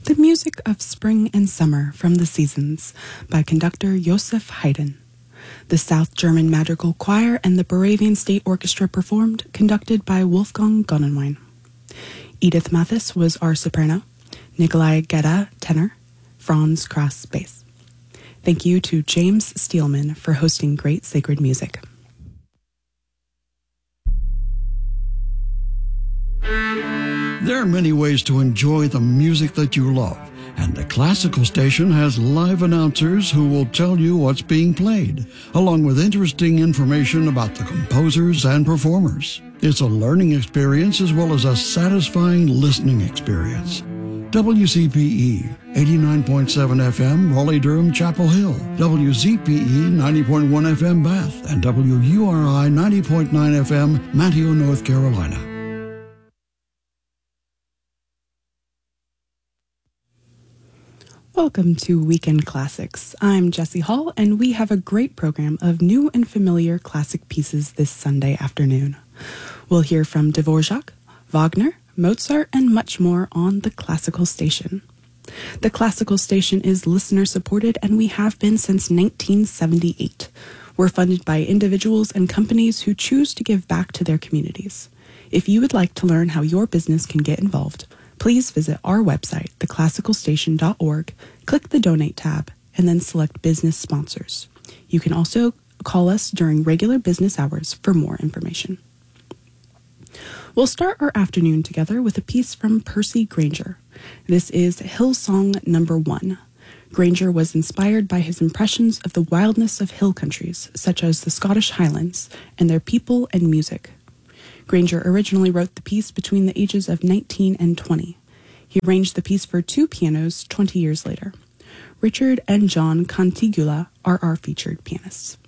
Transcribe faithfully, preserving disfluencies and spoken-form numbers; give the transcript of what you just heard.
The Music of Spring and Summer from the Seasons by conductor Joseph Haydn. The South German Madrigal Choir and the Bavarian State Orchestra performed, conducted by Wolfgang Gonenwein. Edith Mathis was our soprano, Nikolai Gedda tenor, Franz Krass bass. Thank you to James Steelman for hosting great sacred music. There are many ways to enjoy the music that you love, and the Classical Station has live announcers who will tell you what's being played, along with interesting information about the composers and performers. It's a learning experience as well as a satisfying listening experience. W C P E, eighty-nine point seven F M, Raleigh-Durham, Chapel Hill, W Z P E, ninety point one F M, Bath, and W U R I, ninety point nine F M, Manteo, North Carolina. Welcome to Weekend Classics. I'm Jessie Hall, and we have a great program of new and familiar classic pieces this Sunday afternoon. We'll hear from Dvorak, Wagner, Mozart, and much more on the Classical Station. The Classical Station is listener-supported, and we have been since nineteen seventy-eight. We're funded by individuals and companies who choose to give back to their communities. If you would like to learn how your business can get involved, please visit our website, the classical station dot org, click the Donate tab, and then select Business Sponsors. You can also call us during regular business hours for more information. We'll start our afternoon together with a piece from Percy Grainger. This is Hillsong Number One. Grainger was inspired by his impressions of the wildness of hill countries, such as the Scottish Highlands, and their people and music. Grainger originally wrote the piece between the ages of nineteen and twenty. He arranged the piece for two pianos twenty years later. Richard and John Contigula are our featured pianists.